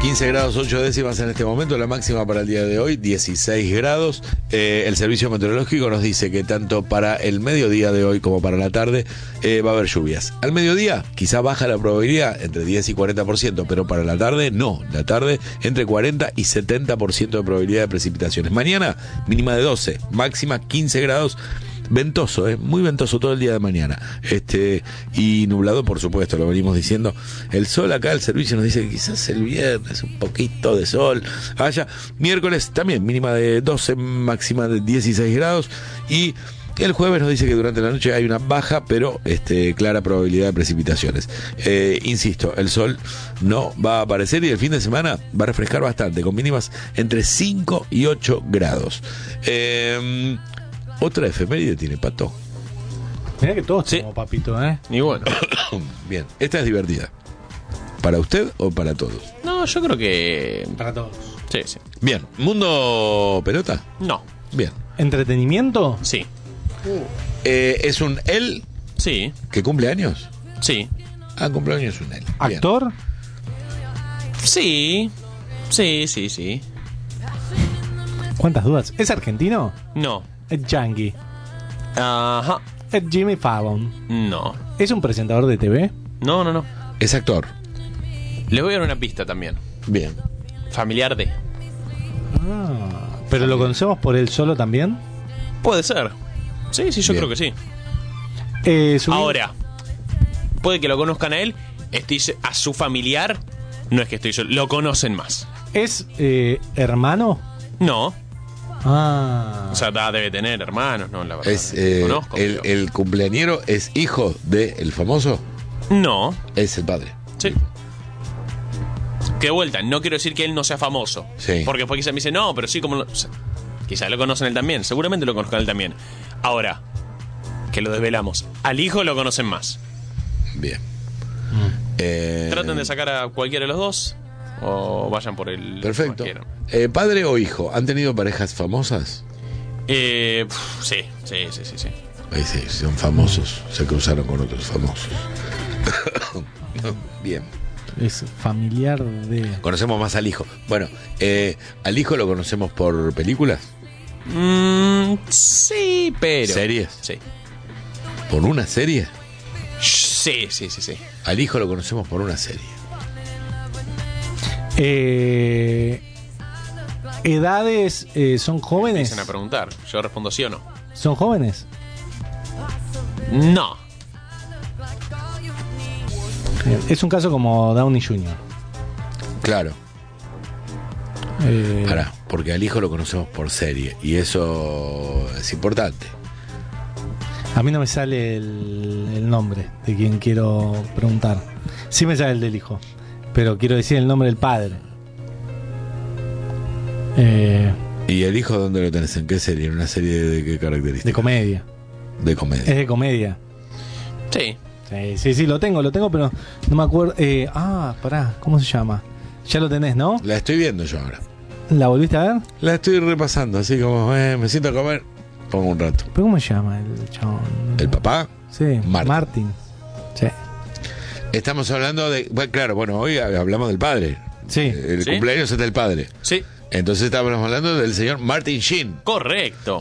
15 grados 8 décimas en este momento, la máxima para el día de hoy, 16 grados. El servicio meteorológico nos dice que tanto para el mediodía de hoy como para la tarde va a haber lluvias. Al mediodía quizá baja la probabilidad entre 10 y 40%, pero para la tarde no. La tarde entre 40 y 70% de probabilidad de precipitaciones. Mañana mínima de 12, máxima 15 grados. Ventoso, muy ventoso todo el día de mañana. Y nublado, por supuesto, lo venimos diciendo. El sol acá, el servicio nos dice que quizás el viernes un poquito de sol haya. Miércoles también, mínima de 12, máxima de 16 grados. Y el jueves nos dice que durante la noche hay una baja, pero clara probabilidad de precipitaciones. Insisto, el sol no va a aparecer y el fin de semana va a refrescar bastante, con mínimas entre 5 y 8 grados. Otra efeméride tiene Pato. Mirá que todos tenemos papito, ¿eh? Y bueno. Bien, esta es divertida. ¿Para usted o para todos? No, yo creo que... Para todos. Sí, sí. Bien, ¿mundo pelota? No. Bien. ¿Entretenimiento? Sí. ¿Es un él Sí. que cumple años? Sí. Ah, cumpleaños es un él. Bien. ¿Actor? Sí. Sí, sí, sí. ¿Cuántas dudas? ¿Es argentino? No. Es yankee. Ajá. Es Jimmy Fallon. No. ¿Es un presentador de TV? No, no, no. Es actor. Les voy a dar una pista también. Bien. Familiar de. ¿Pero lo conocemos por él solo también? Puede ser. Sí, sí, yo Bien. creo que sí. Ahora, puede que lo conozcan a él. A su familiar. No es que estoy yo. Lo conocen más. ¿Es hermano? No. O sea, debe tener hermanos, ¿no? La verdad. Es, no conozco, pero... el cumpleañero es hijo del famoso. No. Es el padre. Sí. Que vuelta, no quiero decir que él no sea famoso. Sí. Porque después quizá me dice, no, pero sí, como... Quizá lo conocen él también. Seguramente lo conozcan él también. Ahora, que lo desvelamos. Al hijo lo conocen más. Bien. Traten de sacar a cualquiera de los dos. O vayan por el... Perfecto. ¿Padre o hijo? ¿Han tenido parejas famosas? Sí. Ahí sí, son famosos. Se cruzaron con otros famosos. Bien. Es familiar de... Conocemos más al hijo. Bueno, ¿al hijo lo conocemos por películas? Sí, pero... ¿Series? Sí. ¿Por una serie? Sí. Al hijo lo conocemos por una serie. ¿Edades son jóvenes? Empiezan a preguntar. Yo respondo sí o no. ¿Son jóvenes? No. Es un caso como Downey Jr. Claro. Ahora, porque al hijo lo conocemos por serie y eso es importante. A mí no me sale el nombre de quien quiero preguntar. Sí me sale el del hijo, pero quiero decir el nombre del padre. ¿Y el hijo dónde lo tenés? ¿En qué serie? ¿En una serie de qué características? De comedia. De comedia. Es de comedia. Sí. Sí, lo tengo, pero no me acuerdo. Pará, ¿cómo se llama? Ya lo tenés, ¿no? La estoy viendo yo ahora. ¿La volviste a ver? La estoy repasando, así como me siento a comer, pongo un rato. ¿Pero cómo se llama el chabón? ¿El papá? Sí, Martin. Sí. Estamos hablando de... Bueno, hoy hablamos del padre. Sí. El cumpleaños es del padre. Sí. Entonces estábamos hablando del señor Martin Sheen. Correcto.